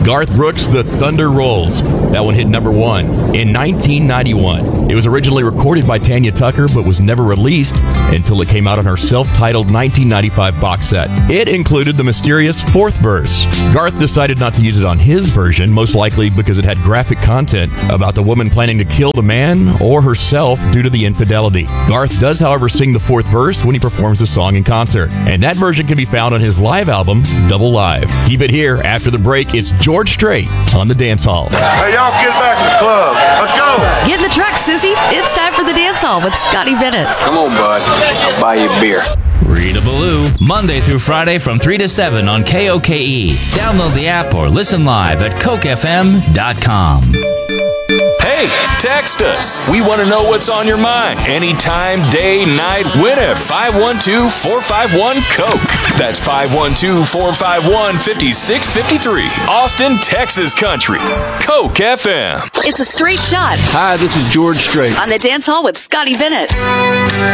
Garth Brooks' The Thunder Rolls. That one hit number 1 in 1991. It was originally recorded by Tanya Tucker, but was never released until it came out on her self-titled 1995 box set. It included the mysterious fourth verse. Garth decided not to use it on his version, most likely because it had graphic content about the woman planning to kill the man or herself due to the infidelity. Garth does, however, sing the fourth verse when he performs the song in concert, and that version can be found on his live album, Double Live. Keep it here. After the break, it's George Strait on the Dance Hall. Hey, y'all get back to the club. Let's go. Get in the truck, Susie. It's time for the Dance Hall with Scotty Bennett. Come on, bud. I'll buy you a beer. Rita Ballou, Monday through Friday from 3 to 7 on KOKE. Download the app or listen live at cokefm.com. Hey, text us. We want to know what's on your mind. Anytime, day, night, win at 512-451-COKE. That's 512-451-5653. Austin, Texas country. Coke FM. It's a straight shot Hi, this is George Strait. on the Dance Hall with Scotty Bennett.